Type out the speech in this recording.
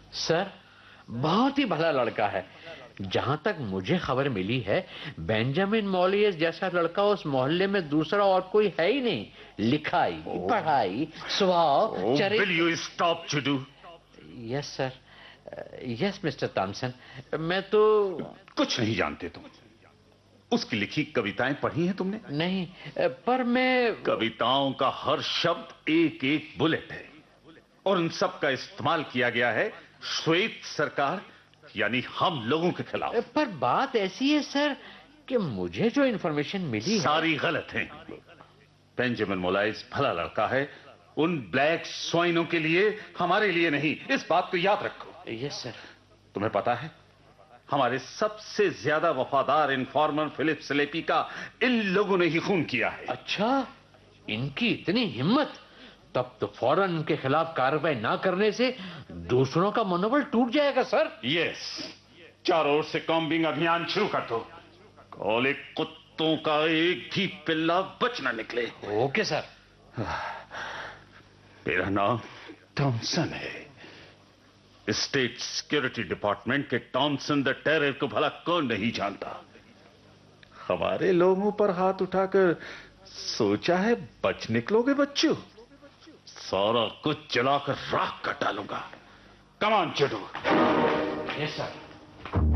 Sir, बहुत ही भला लड़का है। जहां तक मुझे खबर मिली है, बेंजामिन मॉलियस जैसा लड़का उस मोहल्ले में दूसरा और कोई है ही नहीं। लिखाई, पढ़ाई, स्वभाव, चरित्र। Will you stop जुडू? Yes sir, yes mister Thompson. मैं तो कुछ नहीं जानते तुम। उसकी लिखी कविताएं पढ़ी हैं तुमने? नहीं, पर मैं... कविताओं का हर शब्द एक एक बुलेट है, और उन सब का इस्तेमाल किया गया है श्वेत सरकार यानी हम लोगों के खिलाफ। पर बात ऐसी है सर कि मुझे जो इन्फॉर्मेशन मिली सारी गलत है। बेंजामिन मोलाइस भला लड़का है, उन ब्लैक स्वाइनों के लिए, हमारे लिए नहीं। इस बात को याद रखो। Yes sir. तुम्हें पता है, हमारे सबसे ज्यादा वफादार इन्फॉर्मर फिलिप स्लेपी का इन लोगों ने ही खून किया है। अच्छा, इनकी इतनी हिम्मत? तब तो फौरन इनके खिलाफ कार्रवाई ना करने से दूसरों का मनोबल टूट जाएगा सर। यस, चारों ओर से कॉम्बिंग अभियान शुरू कर दो। काले कुत्तों का एक भी पिल्ला बच ना निकले। Okay sir. मेरा नाम थॉमसन है। स्टेट सिक्योरिटी डिपार्टमेंट के टॉमसन द टेरर को भला कौन नहीं जानता। हमारे लोगों पर हाथ उठाकर सोचा है बच निकलोगे बच्चों? सारा कुछ जलाकर राख कर डालूंगा। Come on जुडू। Yes sir.